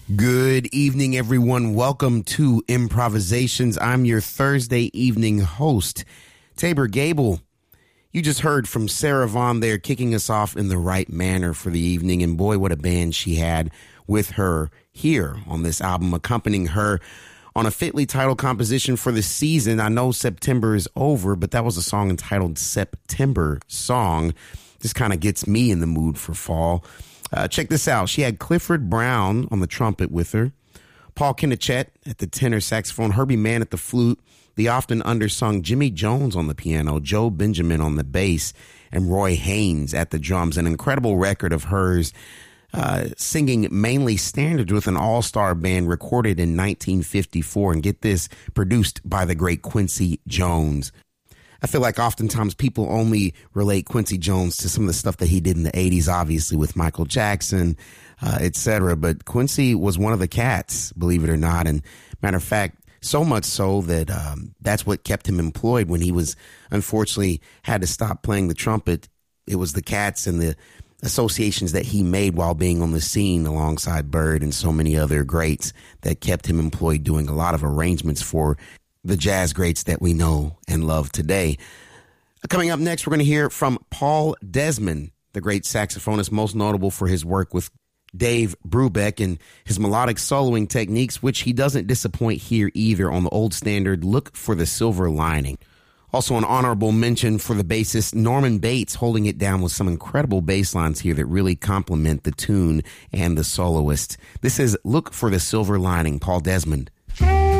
Good evening, everyone. Welcome to Improvisations. I'm your Thursday evening host, Tabor Gable. You just heard from Sarah Vaughan there, kicking us off in the right manner for the evening. And boy, what a band she had with her here on this album, accompanying her on a fitly titled composition for the season. I know September is over, but that was a song entitled September Song. This kind of gets me in the mood for fall. Check this out. She had Clifford Brown on the trumpet with her, Paul Kinnichet at the tenor saxophone, Herbie Mann at the flute, the often undersung Jimmy Jones on the piano, Joe Benjamin on the bass, and Roy Haynes at the drums. An incredible record of hers, singing mainly standards with an all-star band recorded in 1954. And get this, produced by the great Quincy Jones. I feel like oftentimes people only relate Quincy Jones to some of the stuff that he did in the 80s, obviously with Michael Jackson, etc. But Quincy was one of the cats, believe it or not. And matter of fact, so much so that that's what kept him employed when he was unfortunately had to stop playing the trumpet. It was the cats and the associations that he made while being on the scene alongside Bird and so many other greats that kept him employed doing a lot of arrangements for the jazz greats that we know and love today. Coming up next, we're going to hear from Paul Desmond, the great saxophonist, most notable for his work with Dave Brubeck and his melodic soloing techniques, which he doesn't disappoint here either on the old standard Look for the Silver Lining. Also an honorable mention for the bassist Norman Bates, holding it down with some incredible bass lines here that really complement the tune and the soloist. This is Look for the Silver Lining, Paul Desmond.